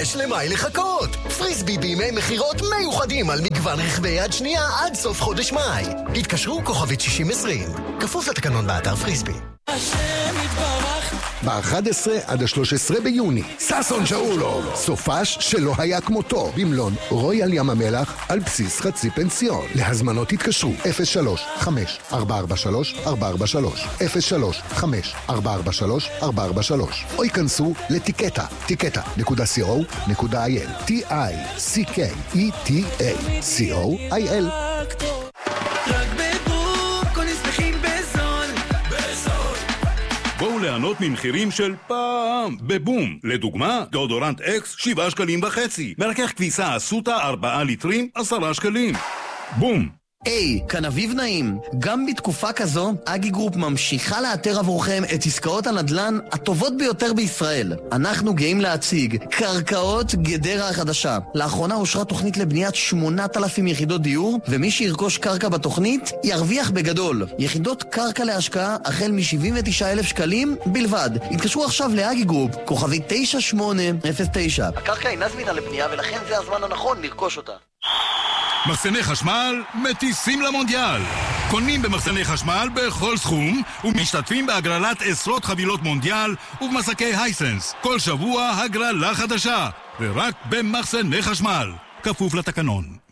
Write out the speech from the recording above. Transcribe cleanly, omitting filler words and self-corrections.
יש למה לחכות. פריסבי בימי מחירות מיוחדים על מגוון רכבי יד שנייה עד סוף חודש מאי. התקשרו כוכבית 6020. כפוף לתקנון באתר פריסבי. ב-11 עד ה-13 ביוני, ססון שאולו, סופש שלא היה כמותו, במלון רויאל ים המלח על בסיס חצי פנסיון. להזמנות התקשרו 03-5-443-443 03-5-443-443 או ייכנסו לטיקטה, tiketa.co.il tiketa.co.il. בואו ליהנות ממחירים של פעם בבום. לדוגמה, דאודורנט אקס 7.5 שקלים. מרכך כביסה אסוטה 4 ליטרים 10 שקלים. בום. היי, כאן אביב נעים. גם בתקופה כזו, אגי גרופ ממשיכה לאתר עבורכם את עסקאות הנדל"ן הטובות ביותר בישראל. אנחנו גאים להציג קרקעות גדרה החדשה. לאחרונה אושרה תוכנית לבניית 8,000 יחידות דיור, ומי שירכוש קרקע בתוכנית ירוויח בגדול. יחידות קרקע להשקעה החל מ-79,000 שקלים בלבד. התקשרו עכשיו לאגי גרופ, כוכבי 9809. הקרקע אינה זמינה לבנייה ולכן זה הזמן הנכון לרכוש אותה. מחסני חשמל מטיסים למונדיאל. קונים במחסני חשמל בכל סכום ומשתתפים בהגרלת עשרות חבילות מונדיאל ובמסקי הייסנס. כל שבוע הגרלה חדשה ורק במחסני חשמל. כפוף לתקנון.